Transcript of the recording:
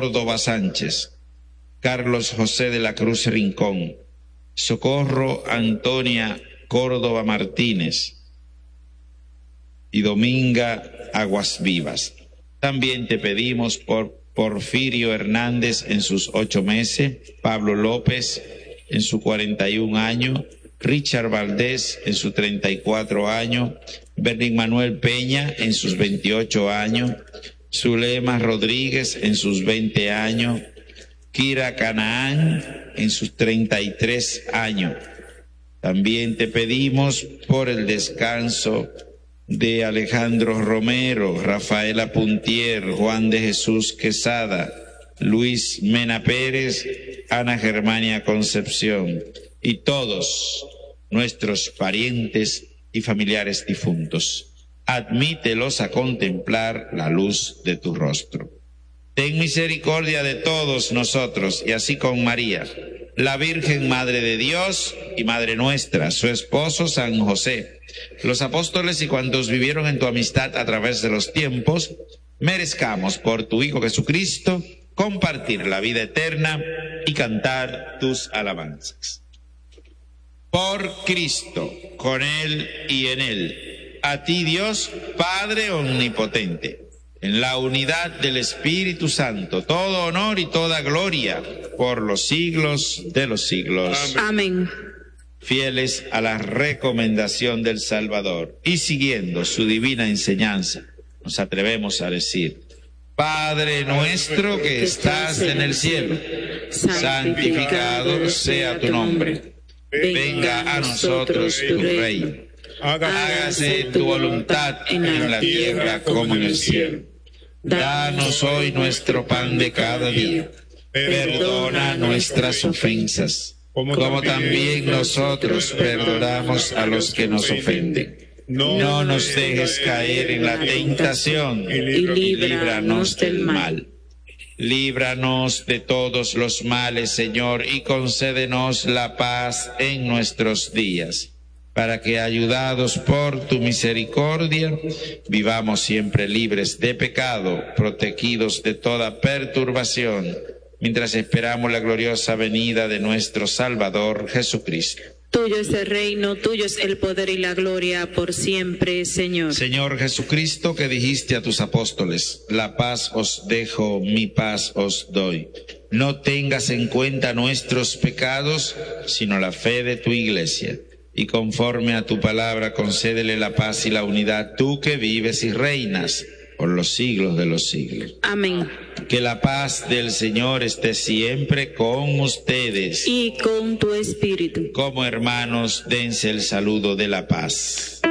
Córdoba Sánchez, Carlos José de la Cruz Rincón, Socorro Antonia Córdoba Martínez y Dominga Aguas Vivas. También te pedimos por Porfirio Hernández en sus 8 meses, Pablo López en su 41 años, Richard Valdés en sus 34 años, Berlín Manuel Peña en sus 28 años, Zulema Rodríguez en sus 20 años, Kira Canaán en sus 33 años. También te pedimos por el descanso de Alejandro Romero, Rafaela Puntier, Juan de Jesús Quesada, Luis Mena Pérez, Ana Germania Concepción y todos nuestros parientes y familiares difuntos. Admítelos a contemplar la luz de tu rostro. Ten misericordia de todos nosotros, y así con María, la Virgen Madre de Dios y Madre nuestra, su esposo San José, los apóstoles y cuantos vivieron en tu amistad a través de los tiempos, merezcamos por tu Hijo Jesucristo compartir la vida eterna y cantar tus alabanzas. Por Cristo, con Él y en Él, a ti Dios, Padre omnipotente, en la unidad del Espíritu Santo, todo honor y toda gloria por los siglos de los siglos. Amén. Fieles a la recomendación del Salvador y siguiendo su divina enseñanza, nos atrevemos a decir: Padre nuestro que estás en el cielo, santificado sea tu nombre. Venga a nosotros tu reino. Hágase tu voluntad en la tierra como en el cielo. Danos hoy nuestro pan de cada día. Perdona nuestras ofensas, como también nosotros perdonamos a los que nos ofenden. No nos dejes caer en la tentación y líbranos del mal. Líbranos de todos los males, Señor, y concédenos la paz en nuestros días, para que, ayudados por tu misericordia, vivamos siempre libres de pecado, protegidos de toda perturbación, mientras esperamos la gloriosa venida de nuestro Salvador Jesucristo. Tuyo es el reino, tuyo es el poder y la gloria por siempre, Señor. Señor Jesucristo, que dijiste a tus apóstoles: la paz os dejo, mi paz os doy. No tengas en cuenta nuestros pecados, sino la fe de tu Iglesia. Y conforme a tu palabra, concédele la paz y la unidad, tú que vives y reinas por los siglos de los siglos. Amén. Que la paz del Señor esté siempre con ustedes. Y con tu espíritu. Como hermanos, dense el saludo de la paz.